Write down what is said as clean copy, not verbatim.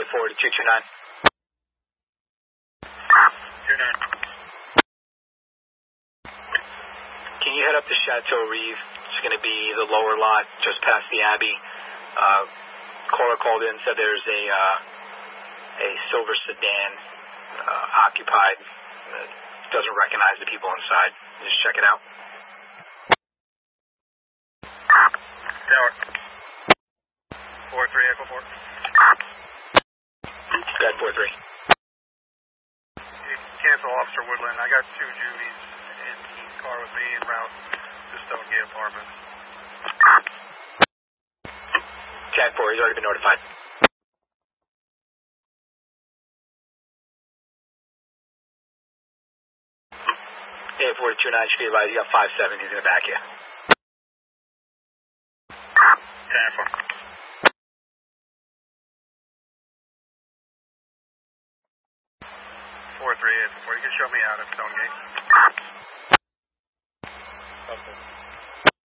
forward to 229. 29. Can you head up to Chateau Reeve? It's going to be the lower lot just past the Abbey. Caller called in, said there's a silver sedan occupied. Doesn't recognize the people inside. Just check it out. Tower. 4-3, Echo 4. Dead 4-3. Cancel Officer Woodland. I got 2 Juvies in the car with me en route to Stonegate Apartments. Tag 4, he's already been notified. Hey, 429 should be advised. You got 5-7. He's going to back you. Tampa. 4-3, before you can show me out at Stonegate. Okay.